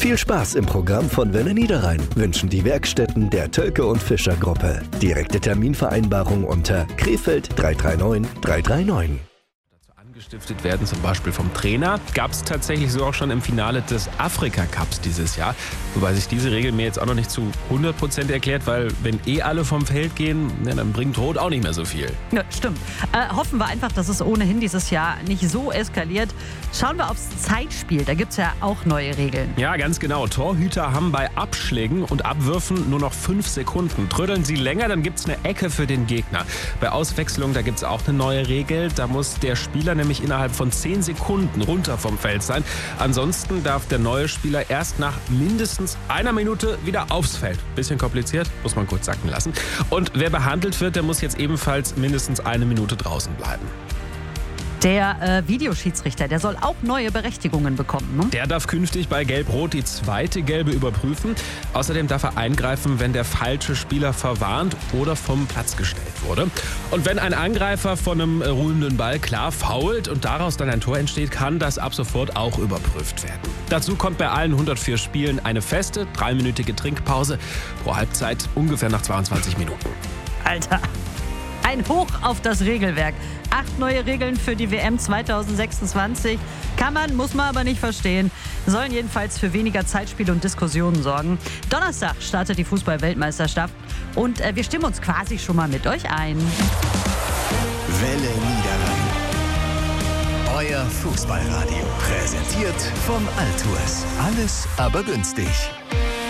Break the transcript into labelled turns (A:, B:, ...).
A: Viel Spaß im Programm von Welle Niederrhein wünschen die Werkstätten der Tölke und Fischer Gruppe. Direkte Terminvereinbarung unter Krefeld 339 339.
B: Gestiftet werden, zum Beispiel vom Trainer. Gab es tatsächlich so auch schon im Finale des Afrika-Cups dieses Jahr. Wobei sich diese Regel mir jetzt auch noch nicht zu 100% erklärt, weil wenn alle vom Feld gehen, dann bringt Rot auch nicht mehr so viel.
C: Ja, stimmt. Hoffen wir einfach, dass es ohnehin dieses Jahr nicht so eskaliert. Schauen wir aufs Zeitspiel. Da gibt es ja auch neue Regeln.
B: Ja, ganz genau. Torhüter haben bei Abschlägen und Abwürfen nur noch 5 Sekunden. Trödeln sie länger, dann gibt es eine Ecke für den Gegner. Bei Auswechslung, da gibt es auch eine neue Regel. Da muss der Spieler nämlich innerhalb von 10 Sekunden runter vom Feld sein. Ansonsten darf der neue Spieler erst nach mindestens einer Minute wieder aufs Feld. Bisschen kompliziert, muss man kurz sacken lassen. Und wer behandelt wird, der muss jetzt ebenfalls mindestens eine Minute draußen bleiben.
C: Der Videoschiedsrichter, der soll auch neue Berechtigungen bekommen. Ne?
B: Der darf künftig bei Gelb-Rot die zweite Gelbe überprüfen. Außerdem darf er eingreifen, wenn der falsche Spieler verwarnt oder vom Platz gestellt wurde. Und wenn ein Angreifer von einem ruhenden Ball klar foult und daraus dann ein Tor entsteht, kann das ab sofort auch überprüft werden. Dazu kommt bei allen 104 Spielen eine feste 3-minütige Trinkpause pro Halbzeit, ungefähr nach 22 Minuten.
C: Alter, ein Hoch auf das Regelwerk. 8 neue Regeln für die WM 2026. Muss man aber nicht verstehen. Sollen jedenfalls für weniger Zeitspiel und Diskussionen sorgen. Donnerstag startet die Fußball-Weltmeisterschaft und wir stimmen uns quasi schon mal mit euch ein.
D: Welle Niederrhein. Euer Fußballradio. Präsentiert vom Altuas. Alles aber günstig.